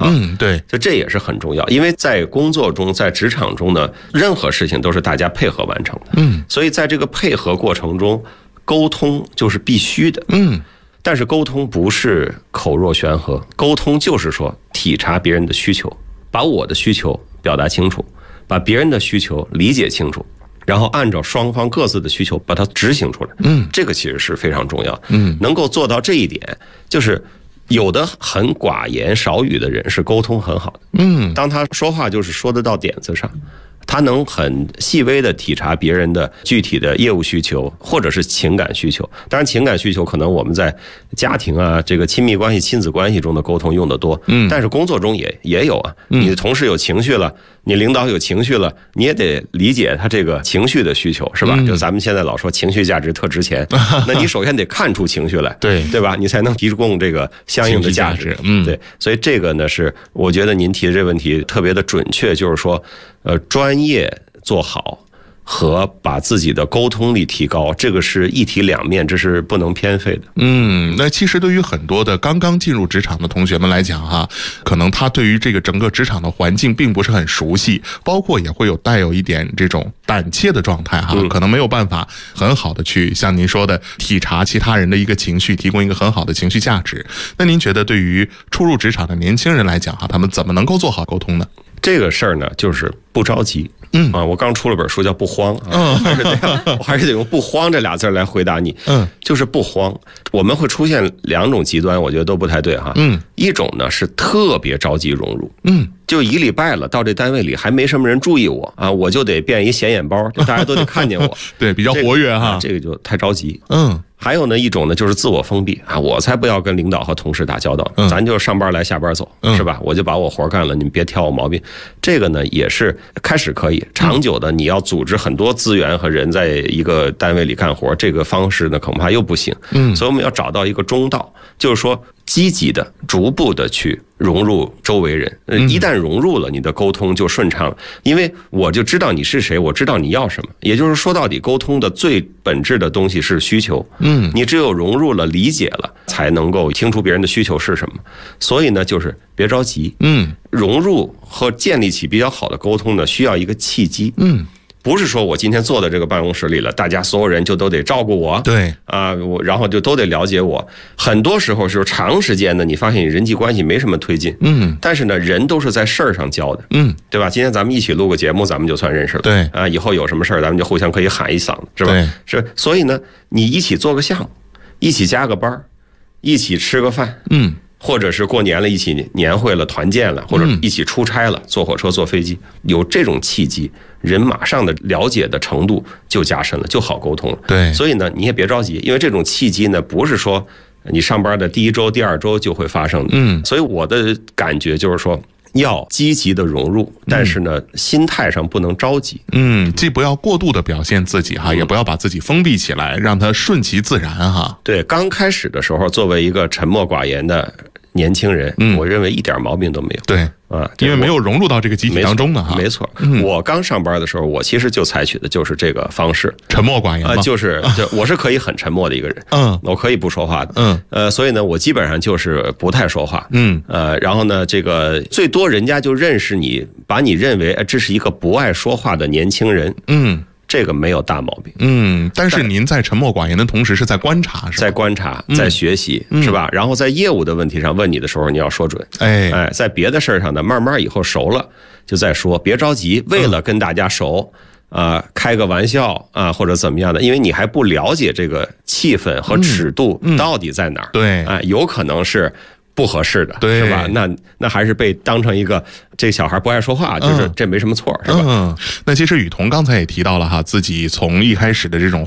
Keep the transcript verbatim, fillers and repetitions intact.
啊。 嗯，对， 就这也是很重要，因为在工作中，在职场中呢，任何事情都是大家配合完成的。 嗯， 所以在这个配合过程中，沟通就是必须的。 嗯， 但是沟通不是口若悬河，沟通就是说体察别人的需求，把我的需求表达清楚，把别人的需求理解清楚，然后按照双方各自的需求把它执行出来。 嗯， 这个其实是非常重要。 嗯， 能够做到这一点，就是有的很寡言少语的人是沟通很好的。 嗯， 当他说话就是说得到点子上，他能很细微的体察别人的具体的业务需求或者是情感需求。当然情感需求可能我们在家庭啊这个亲密关系亲子关系中的沟通用得多，嗯，但是工作中也也有啊。你的同事有情绪了，你领导有情绪了，你也得理解他这个情绪的需求，是吧？就咱们现在老说情绪价值特值钱，那你首先得看出情绪来， 对对吧？你才能提供这个相应的价值。 嗯， 对，所以这个呢是我觉得您提的这个问题特别的准确，就是说呃专业做好和把自己的沟通力提高，这个是一体两面，这是不能偏废的。 嗯，那其实对于很多的刚刚进入职场的同学们来讲哈，可能他对于这个整个职场的环境并不是很熟悉，包括也会有带有一点这种胆怯的状态哈，可能没有办法很好的去像您说的体察其他人的一个情绪，提供一个很好的情绪价值。那您觉得对于初入职场的年轻人来讲哈，他们怎么能够做好沟通呢？ 这个事儿呢，就是不着急。嗯啊，我刚出了本书叫《不慌》啊，嗯，还是得我还是得用“不慌”这俩字来回答你。嗯，就是不慌。我们会出现两种极端，我觉得都不太对哈。嗯，一种呢是特别着急融入。嗯，就一礼拜了，到这单位里还没什么人注意我啊，我就得变一显眼包，大家都得看见我。 对，比较活跃哈、 这个，这个就太着急。 嗯。 还有呢一种呢就是自我封闭啊，我才不要跟领导和同事打交道，嗯、咱就上班来下班走，嗯、是吧？我就把我活干了，你们别挑我毛病。这个呢也是开始可以，长久的你要组织很多资源和人在一个单位里干活，这个方式呢恐怕又不行。嗯，所以我们要找到一个中道，就是说积极的、逐步的去融入周围人。一旦融入了，你的沟通就顺畅了，因为我就知道你是谁，我知道你要什么。也就是说到底，沟通的最本质的东西是需求。嗯，你只有融入了、理解了，才能够听出别人的需求是什么。所以呢，就是别着急。嗯，融入和建立起比较好的沟通呢，需要一个契机。嗯。不是说我今天坐在这个办公室里了，大家所有人就都得照顾我，对啊，我然后就都得了解我。很多时候是长时间的，你发现你人际关系没什么推进，嗯，但是呢，人都是在事儿上交的，嗯，对吧？今天咱们一起录个节目，咱们就算认识了，对啊，以后有什么事儿，咱们就互相可以喊一嗓子，是吧？对，是，所以呢，你一起做个项目，一起加个班，一起吃个饭，嗯。或者是过年了，一起年会了，团建了，或者一起出差了，坐火车、坐飞机，有这种契机，人马上的了解的程度就加深了，就好沟通了。对，所以呢，你也别着急，因为这种契机呢，不是说你上班的第一周、第二周就会发生的。嗯，所以我的感觉就是说，要积极的融入，但是呢，心态上不能着急。嗯，既不要过度的表现自己哈，也不要把自己封闭起来，让它顺其自然哈。对，刚开始的时候，作为一个沉默寡言的年轻人，嗯，我认为一点毛病都没有。对啊，因为没有融入到这个集体当中呢哈。没错，嗯，我刚上班的时候，我其实就采取的就是这个方式，沉默寡言嘛。呃，就是就我是可以很沉默的一个人，嗯，我可以不说话的，嗯，呃，所以呢，我基本上就是不太说话，嗯，呃，然后呢，这个最多人家就认识你，把你认为这是一个不爱说话的年轻人，嗯。这个没有大毛病，嗯，但是您在沉默寡言的同时是在观察，是吧？在观察，在学习，嗯、是吧？然后在业务的问题上问你的时候，你要说准，哎哎，在别的事儿上呢，慢慢以后熟了就再说，别着急，为了跟大家熟啊、呃，开个玩笑啊，或者怎么样的，因为你还不了解这个气氛和尺度到底在哪儿，对、嗯，哎、呃，有可能是不合适的，是吧？那那还是被当成一个这小孩不爱说话，就是这没什么错，是吧？嗯，那其实雨桐刚才也提到了哈，自己从一开始的这种